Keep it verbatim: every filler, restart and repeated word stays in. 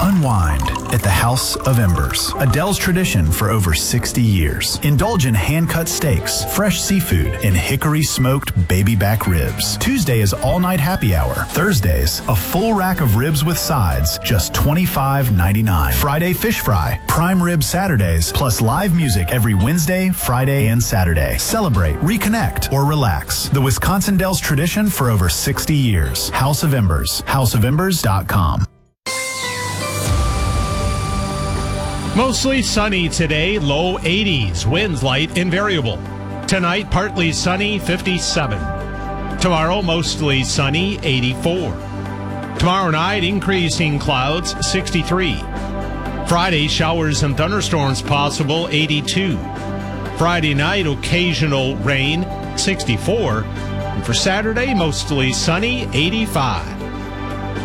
Unwind at the House of Embers, a Del's tradition for over sixty years. Indulge in hand-cut steaks, fresh seafood, and hickory-smoked baby back ribs. Tuesday is all-night happy hour. Thursdays, a full rack of ribs with sides, just twenty-five ninety-nine. Friday, fish fry. Prime rib Saturdays, plus live music every Wednesday, Friday, and Saturday. Celebrate, reconnect, or relax. The Wisconsin Del's tradition for over sixty years. House of Embers. house of embers dot com. Mostly sunny today, low eighties, winds light and variable. Tonight, partly sunny, fifty-seven. Tomorrow, mostly sunny, eighty-four. Tomorrow night, increasing clouds, sixty-three. Friday, showers and thunderstorms possible, eighty-two. Friday night, occasional rain, sixty-four. And for Saturday, mostly sunny, eighty-five.